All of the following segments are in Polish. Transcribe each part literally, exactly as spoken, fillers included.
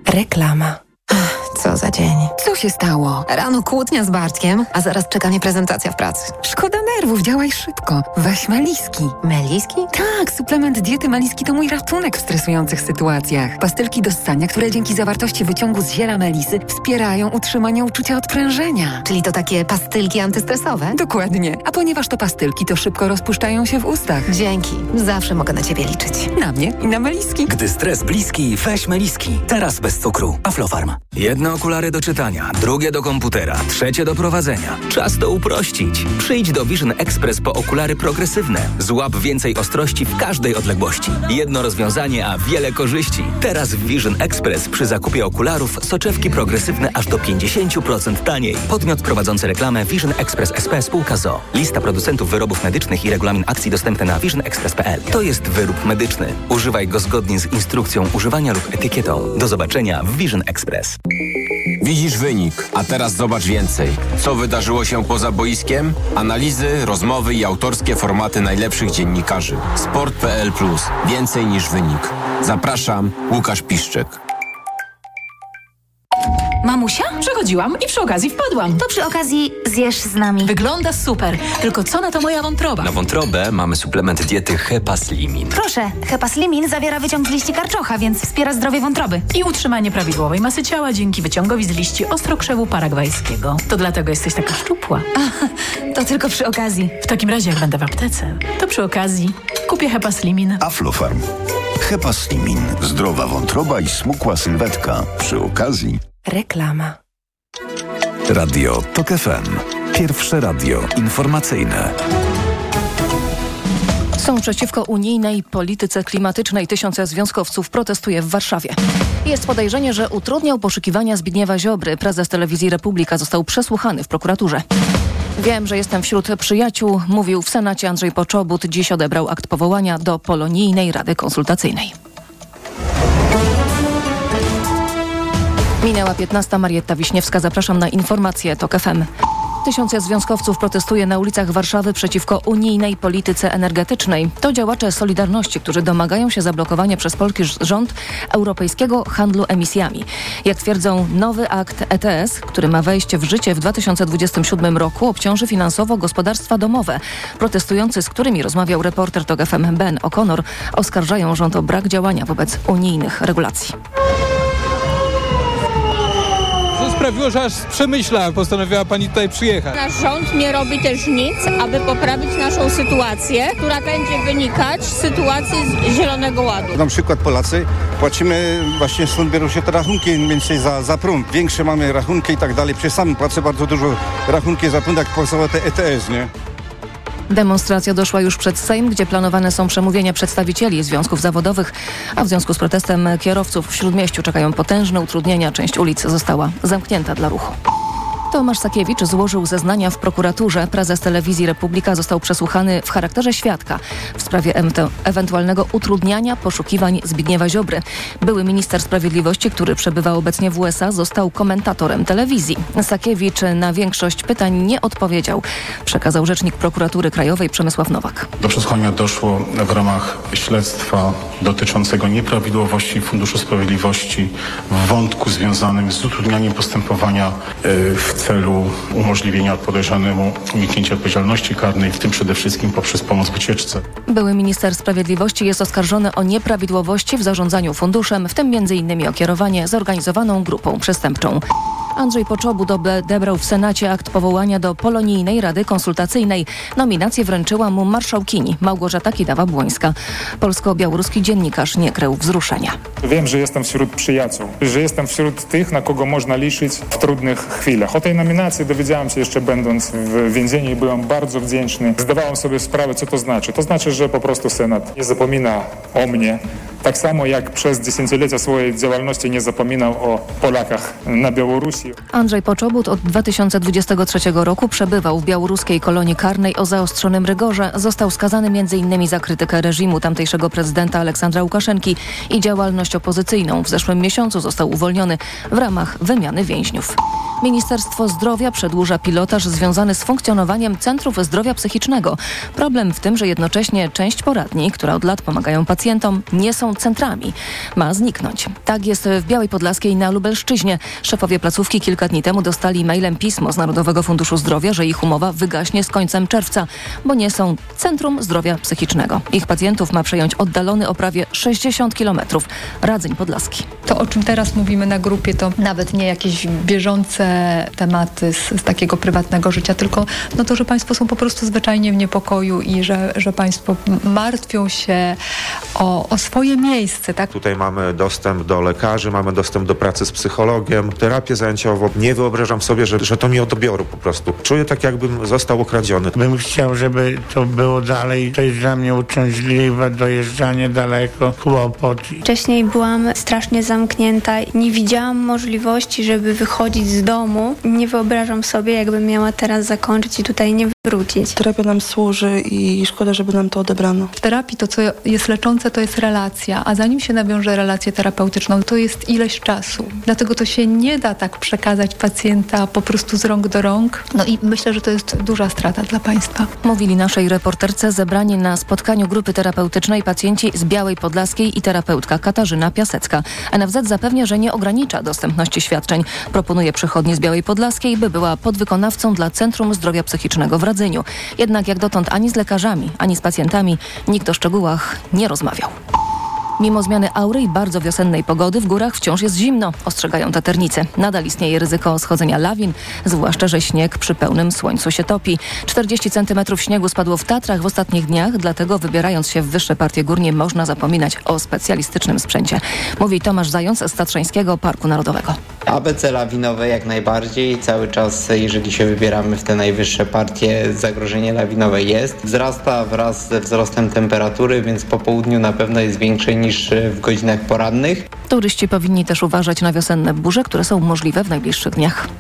Reklama. Co za dzień. Co się stało? Rano kłótnia z Bartkiem, a zaraz czeka mnie prezentacja w pracy. Szkoda nerwów, działaj szybko. Weź Meliski. Meliski? Tak, suplement diety Meliski to mój ratunek w stresujących sytuacjach. Pastylki do ssania, które dzięki zawartości wyciągu z ziela melisy wspierają utrzymanie uczucia odprężenia. Czyli to takie pastylki antystresowe? Dokładnie. A ponieważ to pastylki, to szybko rozpuszczają się w ustach. Dzięki. Zawsze mogę na ciebie liczyć. Na mnie i na Meliski. Gdy stres bliski, weź Meliski. Teraz bez cukru. Aflofarm. Jedne okulary do czytania, drugie do komputera, trzecie do prowadzenia. Czas to uprościć. Przyjdź do Vision Express po okulary progresywne. Złap więcej ostrości w każdej odległości. Jedno rozwiązanie, a wiele korzyści. Teraz w Vision Express przy zakupie okularów soczewki progresywne aż do pięćdziesiąt procent taniej. Podmiot prowadzący reklamę Vision Express S P spółka z o o. Lista producentów wyrobów medycznych i regulamin akcji dostępny na vision express kropka p l. To jest wyrób medyczny. Używaj go zgodnie z instrukcją używania lub etykietą. Do zobaczenia w Vision Express. Widzisz wynik, a teraz zobacz więcej. Co wydarzyło się poza boiskiem? Analizy, rozmowy i autorskie formaty najlepszych dziennikarzy. sport kropka p l plus. Więcej niż wynik. Zapraszam, Łukasz Piszczek. Mamusia? Przechodziłam i przy okazji wpadłam. To przy okazji zjesz z nami. Wygląda super, tylko co na to moja wątroba? Na wątrobę mamy suplement diety Hepaslimin. Proszę, Hepaslimin zawiera wyciąg z liści karczocha, więc wspiera zdrowie wątroby. I utrzymanie prawidłowej masy ciała dzięki wyciągowi z liści ostrokrzewu paragwajskiego. To dlatego jesteś taka szczupła. A, to tylko przy okazji. W takim razie jak będę w aptece, to przy okazji kupię Hepaslimin. Aflofarm. Hepaslimin. Zdrowa wątroba i smukła sylwetka. Przy okazji Reklama. Radio TOK F M. Pierwsze radio informacyjne. Są przeciwko unijnej polityce klimatycznej. Tysiące związkowców protestuje w Warszawie. Jest podejrzenie, że utrudniał poszukiwania Zbigniewa Ziobry. Prezes Telewizji Republika został przesłuchany w prokuraturze. Wiem, że jestem wśród przyjaciół, mówił w Senacie Andrzej Poczobut. Dziś odebrał akt powołania do Polonijnej Rady Konsultacyjnej. Minęła piętnasta. Marietta Wiśniewska. Zapraszam na informacje TOK F M. Tysiące związkowców protestuje na ulicach Warszawy przeciwko unijnej polityce energetycznej. To działacze Solidarności, którzy domagają się zablokowania przez polski rząd europejskiego handlu emisjami. Jak twierdzą, nowy akt E T S, który ma wejść w życie w dwa tysiące dwudziestym siódmym roku, obciąży finansowo gospodarstwa domowe. Protestujący, z którymi rozmawiał reporter TOK F M Ben O'Connor, oskarżają rząd o brak działania wobec unijnych regulacji. Sprawiło, że aż przemyślałem, postanowiła pani tutaj przyjechać. Nasz rząd nie robi też nic, aby poprawić naszą sytuację, która będzie wynikać z sytuacji z Zielonego Ładu. Na przykład Polacy płacimy, właśnie stąd biorą się te rachunki mniej więcej za, za prąd. Większe mamy rachunki i tak dalej. Przecież sam płacę bardzo dużo rachunki za prąd, jak płacowe te E T S, nie? Demonstracja doszła już przed Sejm, gdzie planowane są przemówienia przedstawicieli związków zawodowych, a w związku z protestem kierowców w Śródmieściu czekają potężne utrudnienia. Część ulic została zamknięta dla ruchu. Tomasz Sakiewicz złożył zeznania w prokuraturze. Prezes Telewizji Republika został przesłuchany w charakterze świadka w sprawie em- ewentualnego utrudniania poszukiwań Zbigniewa Ziobry. Były minister sprawiedliwości, który przebywa obecnie w U S A, został komentatorem telewizji. Sakiewicz na większość pytań nie odpowiedział, przekazał rzecznik prokuratury krajowej Przemysław Nowak. Do przesłuchania doszło w ramach śledztwa dotyczącego nieprawidłowości Funduszu Sprawiedliwości w wątku związanym z utrudnianiem postępowania w celu umożliwienia podejrzanemu uniknięcia odpowiedzialności karnej, w tym przede wszystkim poprzez pomoc w ucieczce. Były minister sprawiedliwości jest oskarżony o nieprawidłowości w zarządzaniu funduszem, w tym między innymi o kierowanie zorganizowaną grupą przestępczą. Andrzej Poczobut odebrał w Senacie akt powołania do Polonijnej Rady Konsultacyjnej. Nominację wręczyła mu marszałkini Małgorzata Kidawa-Błońska. Polsko-białoruski dziennikarz nie krył wzruszenia. Wiem, że jestem wśród przyjaciół, że jestem wśród tych, na kogo można liczyć w trudnych chwilach. O tej nominacji dowiedziałem się jeszcze będąc w więzieniu i byłem bardzo wdzięczny. Zdawałem sobie sprawę, co to znaczy. To znaczy, że po prostu Senat nie zapomina o mnie. Tak samo jak przez dziesięciolecia swojej działalności nie zapominał o Polakach na Białorusi. Andrzej Poczobut od dwa tysiące dwudziestego trzeciego roku przebywał w białoruskiej kolonii karnej o zaostrzonym rygorze. Został skazany między innymi za krytykę reżimu tamtejszego prezydenta Aleksandra Łukaszenki i działalność działalność opozycyjną. W zeszłym miesiącu został uwolniony w ramach wymiany więźniów. Ministerstwo Zdrowia przedłuża pilotaż związany z funkcjonowaniem centrów zdrowia psychicznego. Problem w tym, że jednocześnie część poradni, które od lat pomagają pacjentom, nie są centrami. Ma zniknąć. Tak jest w Białej Podlaskiej na Lubelszczyźnie. Szefowie placówki kilka dni temu dostali mailem pismo z Narodowego Funduszu Zdrowia, że ich umowa wygaśnie z końcem czerwca, bo nie są Centrum Zdrowia Psychicznego. Ich pacjentów ma przejąć oddalony o prawie sześćdziesiąt kilometrów Radzeń Podlaski. To, o czym teraz mówimy na grupie, to nawet nie jakieś bieżące tematy z, z takiego prywatnego życia, tylko no to, że państwo są po prostu zwyczajnie w niepokoju i że, że państwo martwią się o, o swoje miejsce. Tak? Tutaj mamy dostęp do lekarzy, mamy dostęp do pracy z psychologiem, terapię zajęciową. Nie wyobrażam sobie, że, że to mi odbioru po prostu. Czuję tak, jakbym został okradziony. Bym chciał, żeby to było dalej. To jest dla mnie uciążliwe, dojeżdżanie daleko, kłopot. Wcześniej byłam strasznie zamknięta. Nie widziałam możliwości, żeby wychodzić z domu. Nie wyobrażam sobie, jakbym miała teraz zakończyć i tutaj nie wrócić. Terapia nam służy i szkoda, żeby nam to odebrano. W terapii to, co jest leczące, to jest relacja, a zanim się nawiąże relację terapeutyczną, to jest ileś czasu. Dlatego to się nie da tak przekazać pacjenta po prostu z rąk do rąk. No i myślę, że to jest duża strata dla państwa. Mówili naszej reporterce zebrani na spotkaniu grupy terapeutycznej pacjenci z Białej Podlaskiej i terapeutka Katarzyna Piasecka. N F Z zapewnia, że nie ogranicza dostępności świadczeń. Proponuje przychodnie z Białej Podlaskiej, by była podwykonawcą dla Centrum Zdrowia Psychicznego w Radzeniu. Jednak jak dotąd ani z lekarzami, ani z pacjentami nikt o szczegółach nie rozmawiał. Mimo zmiany aury i bardzo wiosennej pogody w górach wciąż jest zimno, ostrzegają taternicy. Nadal istnieje ryzyko schodzenia lawin, zwłaszcza że śnieg przy pełnym słońcu się topi. czterdzieści centymetrów śniegu spadło w Tatrach w ostatnich dniach, dlatego wybierając się w wyższe partie gór nie można zapominać o specjalistycznym sprzęcie. Mówi Tomasz Zając z Tatrzańskiego Parku Narodowego. A B C lawinowe jak najbardziej. Cały czas, jeżeli się wybieramy w te najwyższe partie, zagrożenie lawinowe jest. Wzrasta wraz ze wzrostem temperatury, więc po południu na pewno jest większe niż w godzinach porannych. Turyści powinni też uważać na wiosenne burze, które są możliwe w najbliższych dniach.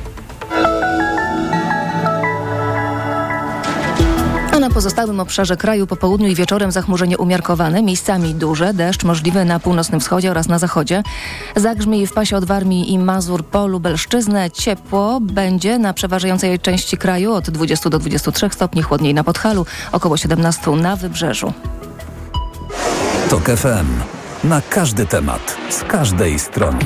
A na pozostałym obszarze kraju po południu i wieczorem zachmurzenie umiarkowane, miejscami duże, deszcz możliwy na północnym wschodzie oraz na zachodzie. Zagrzmi w pasie od Warmii i Mazur po Lubelszczyznę. Ciepło będzie na przeważającej części kraju od dwudziestu do dwudziestu trzech stopni, chłodniej na Podhalu, około siedemnastu na Wybrzeżu. TOK F M. Na każdy temat, z każdej strony.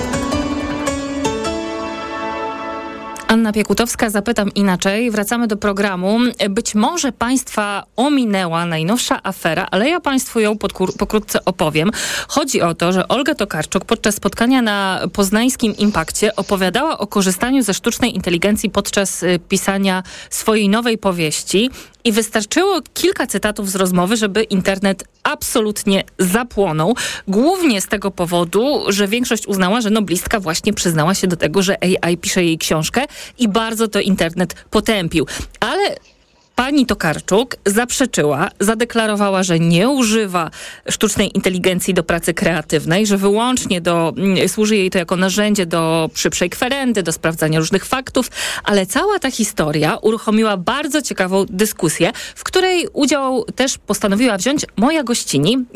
Anna Piekutowska, zapytam inaczej. Wracamy do programu. Być może Państwa ominęła najnowsza afera, ale ja Państwu ją podkur- pokrótce opowiem. Chodzi o to, że Olga Tokarczuk podczas spotkania na poznańskim Impakcie opowiadała o korzystaniu ze sztucznej inteligencji podczas y, pisania swojej nowej powieści. I wystarczyło kilka cytatów z rozmowy, żeby internet absolutnie zapłonął. Głównie z tego powodu, że większość uznała, że noblistka właśnie przyznała się do tego, że A I pisze jej książkę i bardzo to internet potępił. Ale pani Tokarczuk zaprzeczyła, zadeklarowała, że nie używa sztucznej inteligencji do pracy kreatywnej, że wyłącznie do, służy jej to jako narzędzie do szybszej kwerendy, do sprawdzania różnych faktów, ale cała ta historia uruchomiła bardzo ciekawą dyskusję, w której udział też postanowiła wziąć moja gościni,